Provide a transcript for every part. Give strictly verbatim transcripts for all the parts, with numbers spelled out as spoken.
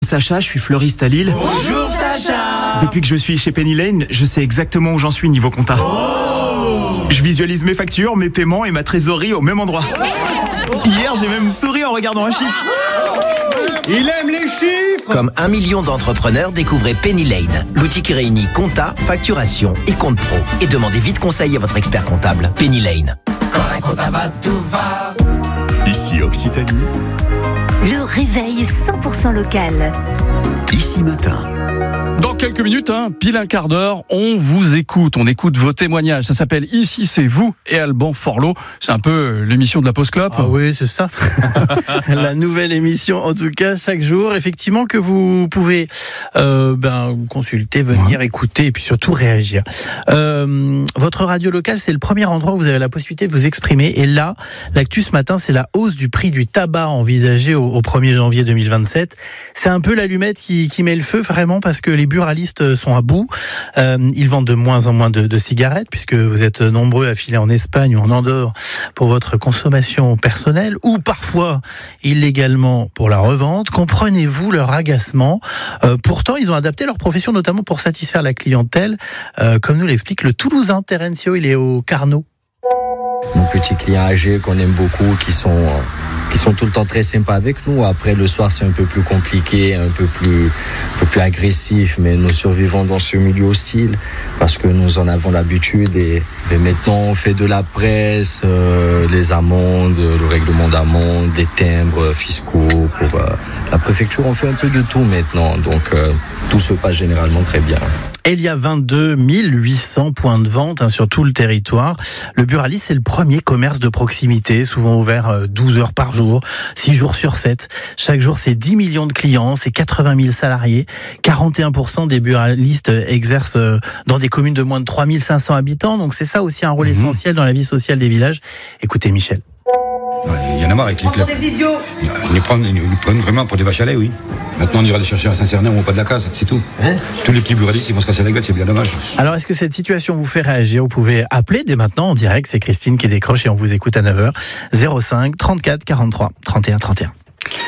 Sacha, je suis fleuriste à Lille. Bonjour Sacha. Depuis que je suis chez Penny Lane, je sais exactement où j'en suis niveau compta. Oh. Je visualise mes factures, mes paiements et ma trésorerie au même endroit. Hier, j'ai même souri en regardant un chiffre. Il aime les chiffres. Comme un million d'entrepreneurs, découvrez Penny Lane, l'outil qui réunit compta, facturation et compte pro. Et demandez vite conseil à votre expert comptable. Penny Lane. Quand un compta va, tout va. Ici Occitanie. Le réveil cent pour cent local. Ici Matin. Dans quelques minutes, hein, pile un quart d'heure, on vous écoute, on écoute vos témoignages. Ça s'appelle Ici c'est vous et Alban Forlot. C'est un peu l'émission de la Pause Clope. Ah oui, c'est ça. La nouvelle émission, en tout cas, chaque jour, effectivement, que vous pouvez euh, ben, consulter, venir, ouais. écouter et puis surtout réagir. Euh, votre radio locale, c'est le premier endroit où vous avez la possibilité de vous exprimer. Et là, l'actu ce matin, c'est la hausse du prix du tabac envisagée au, au premier janvier deux mille vingt-sept. C'est un peu l'allumette qui, qui met le feu, vraiment, parce que les buralistes sont à bout. Euh, ils vendent de moins en moins de, de cigarettes, puisque vous êtes nombreux à filer en Espagne ou en Andorre pour votre consommation personnelle, ou parfois illégalement pour la revente. Comprenez-vous leur agacement ? euh, Pourtant, ils ont adapté leur profession, notamment pour satisfaire la clientèle, euh, comme nous l'explique le Toulousain Terencio. Il est au Carnot. Nos petits clients âgés qu'on aime beaucoup, qui sont... qui sont tout le temps très sympas avec nous. Après, le soir, c'est un peu plus compliqué, un peu plus, un peu plus agressif, mais nous survivons dans ce milieu hostile parce que nous en avons l'habitude. Et, et maintenant, on fait de la presse, euh, les amendes, le règlement d'amende, des timbres fiscaux pour euh, la préfecture. On fait un peu de tout maintenant, donc euh, tout se passe généralement très bien. Et il y a vingt-deux mille huit cents points de vente hein, sur tout le territoire. Le Buralis, c'est le premier commerce de proximité, souvent ouvert douze heures par jour, six jours sur sept. Chaque jour, c'est dix millions de clients, c'est quatre-vingt mille salariés. quarante et un pour cent des buralistes exercent dans des communes de moins de trois mille cinq cents habitants. Donc c'est ça aussi un rôle mmh. essentiel dans la vie sociale des villages. Écoutez Michel. Il y en a marre avec les clubs. Ils nous prennent, ils nous prennent vraiment pour des vaches à lait, oui. Maintenant, on ira les chercher à Saint-Cernin ou au pas de la case, c'est tout. Hein Tous les petits buralistes, ils vont se casser la gueule, c'est bien dommage. Alors, est-ce que cette situation vous fait réagir ? Vous pouvez appeler dès maintenant en direct. C'est Christine qui décroche et on vous écoute à neuf heures. zéro cinq trente-quatre quarante-trois trente et un trente et un.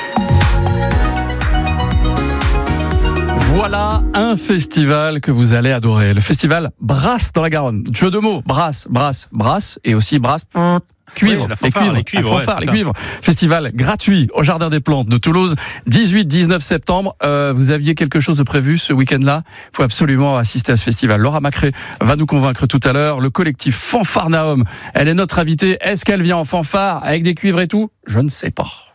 Voilà un festival que vous allez adorer. Le festival Brasse dans la Garonne. Jeu de mots, brasse, brasse, brasse et aussi brasse... Cuivre, oui, la fanfare, les cuivres, les cuivres, fanfare, ouais, les cuivres. Festival gratuit au Jardin des Plantes de Toulouse, dix-huit dix-neuf septembre. Euh, vous aviez quelque chose de prévu ce week-end-là ? Il faut absolument assister à ce festival. Laura Macré va nous convaincre tout à l'heure. Le collectif Fanfarnaum, elle est notre invitée. Est-ce qu'elle vient en fanfare avec des cuivres et tout ? Je ne sais pas.